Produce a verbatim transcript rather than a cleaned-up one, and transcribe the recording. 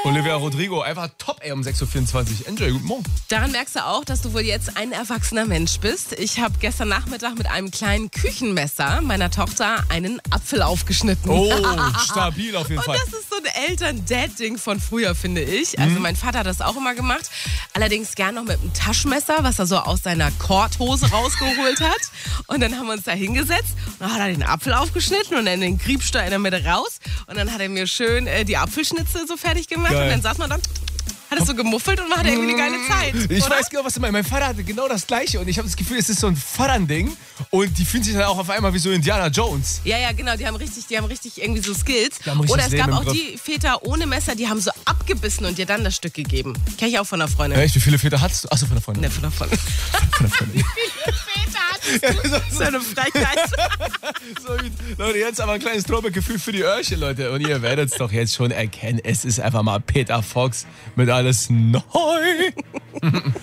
Olivia Rodrigo, einfach top, ey, um sechs Uhr vierundzwanzig. Enjoy, guten Morgen. Daran merkst du auch, dass du wohl jetzt ein erwachsener Mensch bist. Ich habe gestern Nachmittag mit einem kleinen Küchenmesser meiner Tochter einen Apfel aufgeschnitten. Oh, stabil auf jeden Und Fall. das ist so ein Eltern-Dad-Ding von früher, finde ich. Also mein Vater hat das auch immer gemacht. Allerdings gern noch mit einem Taschenmesser, was er so aus seiner Korthose rausgeholt hat. Und dann haben wir uns da hingesetzt und dann hat er den Apfel aufgeschnitten und dann den Griebstein in der Mitte raus. Und dann hat er mir schön äh, die Apfelschnitze so fertig gemacht. Geil. Und dann saß man dann, hat es so gemuffelt und man hatte irgendwie eine geile Zeit. Ich oder? weiß genau, was du meinst. Mein Vater hatte genau das Gleiche und ich habe das Gefühl, es ist so ein Vaternding und die fühlen sich dann auch auf einmal wie so Indiana Jones. Ja, ja, genau, die haben richtig, die haben richtig irgendwie so Skills. Die haben richtig Oder es Leben gab im auch Griff. die Väter ohne Messer, die haben so abgebissen und dir dann das Stück gegeben. Kenn ich auch von einer Freundin. Echt, wie viele Väter hattest du? Achso, von der Freundin. Ne, von einer Freundin. Von der Freundin. Väter hattest du? Das ist eine Frechheit. So gut. Leute, jetzt aber ein kleines Throwback-Gefühl für die Öhrchen, Leute. Und ihr werdet es doch jetzt schon erkennen. Es ist einfach mal Peter Fox mit Alles neu.